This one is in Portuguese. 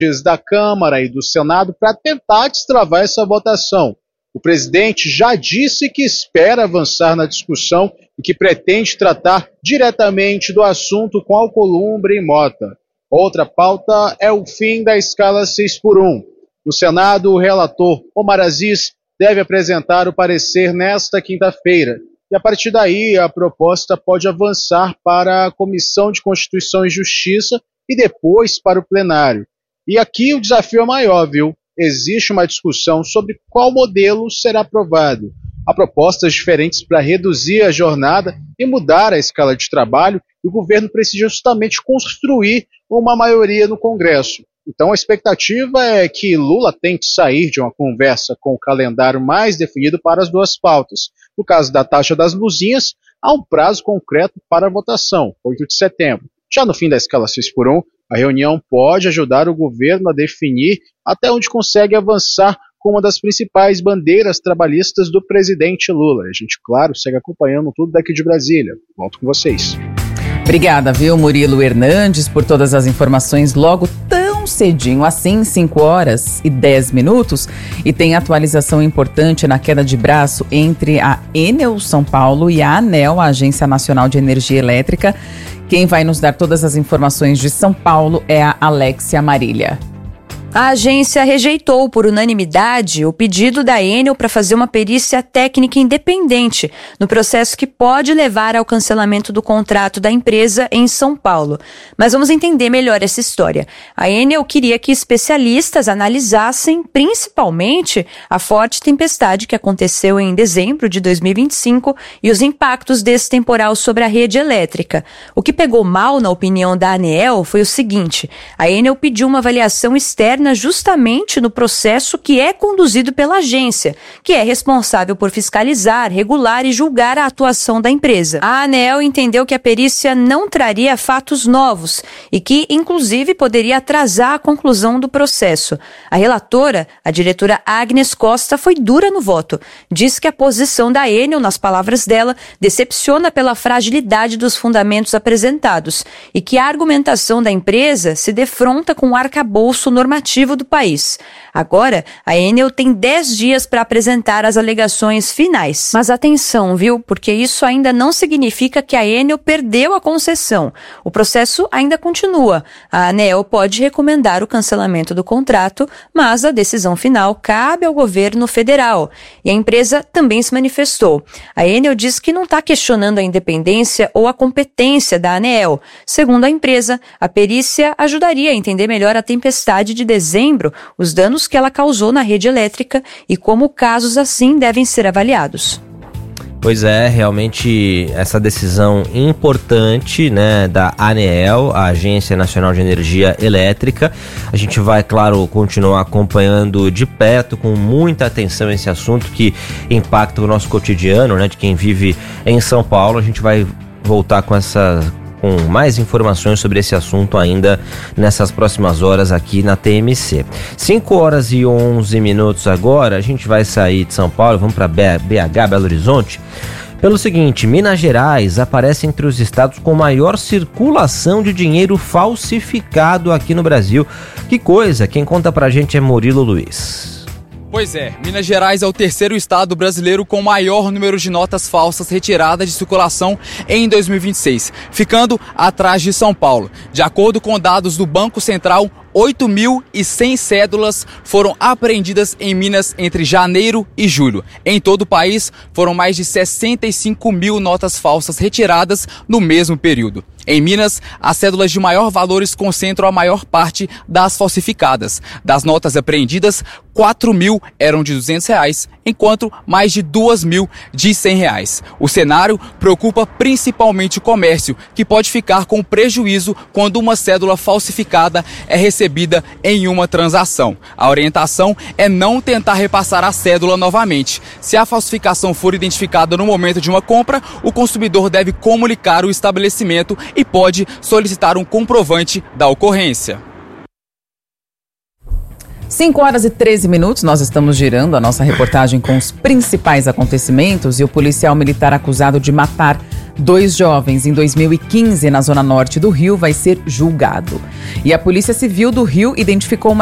da Câmara e do Senado para tentar destravar essa votação. O presidente já disse que espera avançar na discussão e que pretende tratar diretamente do assunto com Alcolumbre e Mota. Outra pauta é o fim da escala 6x1. No Senado, o relator Omar Aziz deve apresentar o parecer nesta quinta-feira. E a partir daí, a proposta pode avançar para a Comissão de Constituição e Justiça e depois para o plenário. E aqui o desafio é maior, viu? Existe uma discussão sobre qual modelo será aprovado. Há propostas diferentes para reduzir a jornada e mudar a escala de trabalho, e o governo precisa justamente construir uma maioria no Congresso. Então a expectativa é que Lula tente sair de uma conversa com o calendário mais definido para as duas pautas. No caso da taxa das luzinhas, há um prazo concreto para a votação, 8 de setembro. Já no fim da escala 6x1, a reunião pode ajudar o governo a definir até onde consegue avançar com uma das principais bandeiras trabalhistas do presidente Lula. A gente, claro, segue acompanhando tudo daqui de Brasília. Volto com vocês. Obrigada, viu, Murilo Hernandes, por todas as informações logo tão cedinho, assim, 5h10. E tem atualização importante na queda de braço entre a Enel São Paulo e a ANEEL, a Agência Nacional de Energia Elétrica. Quem vai nos dar todas as informações de São Paulo é a Alexia Marília. A agência rejeitou por unanimidade o pedido da Enel para fazer uma perícia técnica independente no processo que pode levar ao cancelamento do contrato da empresa em São Paulo. Mas vamos entender melhor essa história. A Enel queria que especialistas analisassem principalmente a forte tempestade que aconteceu em dezembro de 2025 e os impactos desse temporal sobre a rede elétrica. O que pegou mal, na opinião da ANEEL, foi o seguinte: a Enel pediu uma avaliação externa justamente no processo que é conduzido pela agência, que é responsável por fiscalizar, regular e julgar a atuação da empresa. A ANEEL entendeu que a perícia não traria fatos novos e que, inclusive, poderia atrasar a conclusão do processo. A relatora, a diretora Agnes Costa, foi dura no voto. Diz que a posição da Enel, nas palavras dela, decepciona pela fragilidade dos fundamentos apresentados e que a argumentação da empresa se defronta com o arcabouço normativo do país. Agora, a Enel tem 10 dias para apresentar as alegações finais. Mas atenção, viu? Porque isso ainda não significa que a Enel perdeu a concessão. O processo ainda continua. A ANEEL pode recomendar o cancelamento do contrato, mas a decisão final cabe ao governo federal. E a empresa também se manifestou. A Enel diz que não está questionando a independência ou a competência da ANEEL. Segundo a empresa, a perícia ajudaria a entender melhor a tempestade de dezembro, os danos que ela causou na rede elétrica e como casos assim devem ser avaliados. Pois é, realmente essa decisão importante, né, da ANEEL, a Agência Nacional de Energia Elétrica. A gente vai, claro, continuar acompanhando de perto, com muita atenção, esse assunto que impacta o nosso cotidiano, né, de quem vive em São Paulo. A gente vai voltar com mais informações sobre esse assunto ainda nessas próximas horas aqui na TMC. 5h11 agora, a gente vai sair de São Paulo, vamos para BH, Belo Horizonte. Pelo seguinte, Minas Gerais aparece entre os estados com maior circulação de dinheiro falsificado aqui no Brasil. Que coisa, quem conta pra gente é Murilo Luiz. Pois é, Minas Gerais é o terceiro estado brasileiro com maior número de notas falsas retiradas de circulação em 2026, ficando atrás de São Paulo. De acordo com dados do Banco Central, 8.100 cédulas foram apreendidas em Minas entre janeiro e julho. Em todo o país, foram mais de 65 mil notas falsas retiradas no mesmo período. Em Minas, as cédulas de maior valores concentram a maior parte das falsificadas. Das notas apreendidas, 4.000 eram de R$200, enquanto mais de 2.000 de R$100. O cenário preocupa principalmente o comércio, que pode ficar com prejuízo quando uma cédula falsificada é recebida em uma transação. A orientação é não tentar repassar a cédula novamente. Se a falsificação for identificada no momento de uma compra, o consumidor deve comunicar o estabelecimento e pode solicitar um comprovante da ocorrência. 5h13, nós estamos girando a nossa reportagem com os principais acontecimentos e o policial militar acusado de matar 2 jovens em 2015 na zona norte do Rio vai ser julgado. E a Polícia Civil do Rio identificou uma